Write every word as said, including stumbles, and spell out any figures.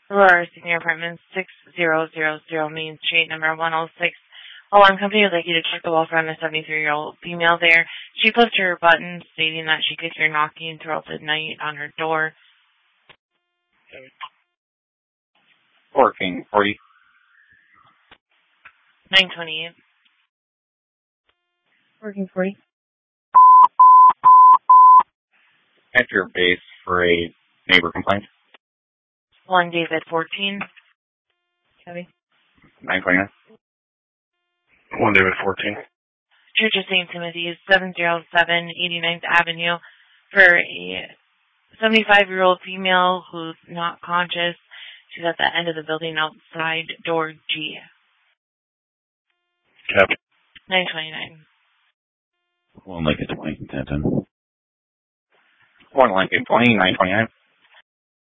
Aurora Senior Apartments, six thousand Main Street, number one oh six. Alarm company would like you to check the wall for a seventy-three-year-old female there. She pushed her button stating that she could hear knocking throughout the night on her door. Working forty. nine twenty-eight. Working forty. At your base for a neighbor complaint. one David fourteen. Copy. nine twenty-nine. one David fourteen. Church of Saint Timothy's, seven oh seven eighty-ninth Avenue, for a seventy-five-year-old female who's not conscious. She's at the end of the building outside door G. Copy. nine twenty-nine. One Lincoln twenty, ten ten. one Lincoln twenty, nine twenty-nine.